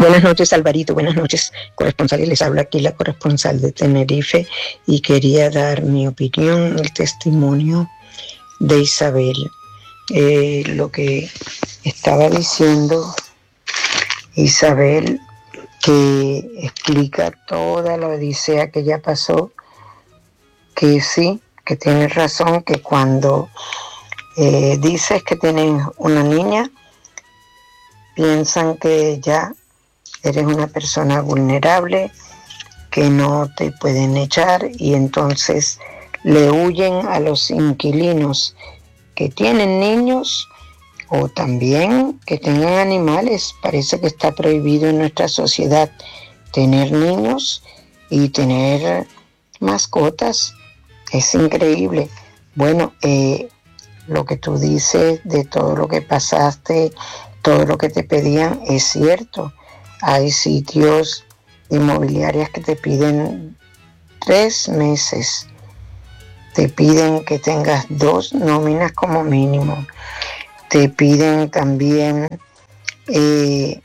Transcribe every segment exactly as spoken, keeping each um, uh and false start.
Buenas noches, Alvarito. Buenas noches, corresponsal. Les habla aquí la corresponsal de Tenerife y quería dar mi opinión, el testimonio de Isabel. Eh, lo que estaba diciendo Isabel, que explica toda la odisea que ya pasó, que sí, que tienes razón, que cuando eh, dices que tienes una niña, piensan que ya eres una persona vulnerable, que no te pueden echar, y entonces le huyen a los inquilinos que tienen niños o también que tengan animales. Parece que está prohibido en nuestra sociedad tener niños y tener mascotas. Es increíble. Bueno, eh, lo que tú dices de todo lo que pasaste, todo lo que te pedían, es cierto. Hay sitios inmobiliarios que te piden tres meses. Te piden que tengas dos nóminas como mínimo. Te piden también eh,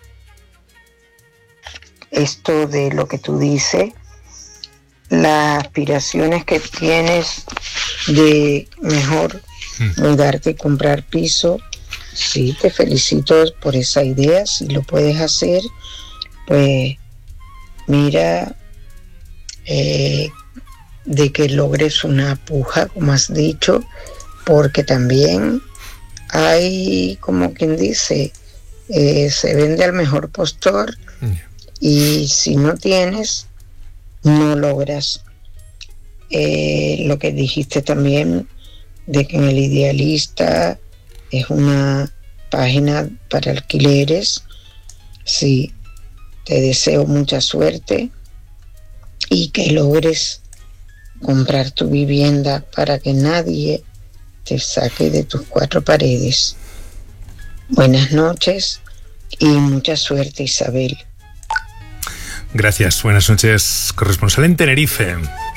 esto de lo que tú dices, las aspiraciones que tienes de mejor mm. mudarte y comprar piso. Sí, te felicito por esa idea. Si lo puedes hacer, pues mira eh, de que logres una puja, como has dicho, porque también hay, como quien dice, eh, se vende al mejor postor, y si no tienes, no logras. Eh, lo que dijiste también de que en El Idealista es una página para alquileres. Sí, te deseo mucha suerte y que logres comprar tu vivienda para que nadie te saque de tus cuatro paredes. Buenas noches y mucha suerte, Isabel. Gracias, buenas noches, corresponsal en Tenerife.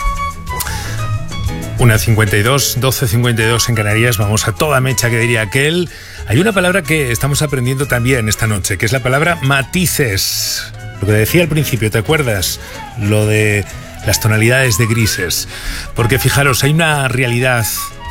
una cincuenta y dos, doce cincuenta y dos en Canarias, vamos a toda mecha, que diría aquel. Hay una palabra que estamos aprendiendo también esta noche, que es la palabra matices. Lo que decía al principio, ¿te acuerdas? Lo de las tonalidades de grises. Porque fijaros, hay una realidad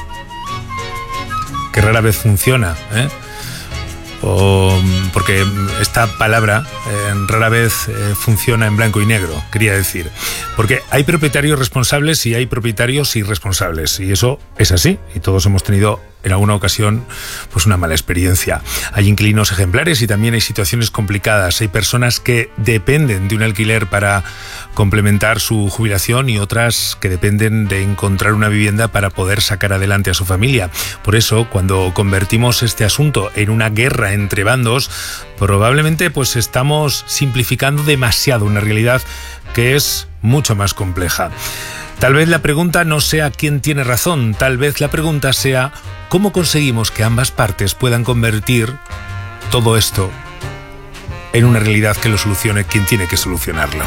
que rara vez funciona, ¿eh? O, porque esta palabra eh, rara vez eh, funciona en blanco y negro, quería decir. Porque hay propietarios responsables y hay propietarios irresponsables. Y eso es así. Y todos hemos tenido en alguna ocasión pues una mala experiencia. Hay inquilinos ejemplares y también hay situaciones complicadas. Hay personas que dependen de un alquiler para complementar su jubilación y otras que dependen de encontrar una vivienda para poder sacar adelante a su familia. Por eso, cuando convertimos este asunto en una guerra entre bandos, probablemente pues estamos simplificando demasiado una realidad que es mucho más compleja. Tal vez la pregunta no sea quién tiene razón, tal vez la pregunta sea cómo conseguimos que ambas partes puedan convertir todo esto en una realidad que lo solucione quien tiene que solucionarlo.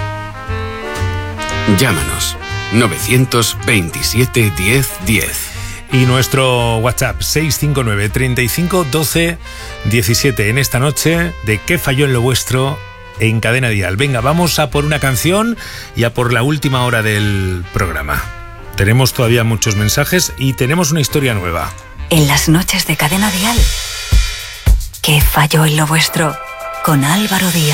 Llámanos novecientos veintisiete diez diez. Y nuestro WhatsApp seis cinco nueve, treinta y cinco, doce, diecisiete. En esta noche de ¿Qué falló en lo vuestro? En Cadena Dial. Venga, vamos a por una canción y a por la última hora del programa. Tenemos todavía muchos mensajes y tenemos una historia nueva. En las noches de Cadena Dial, ¿Qué falló en lo vuestro? Con Álvaro Díaz.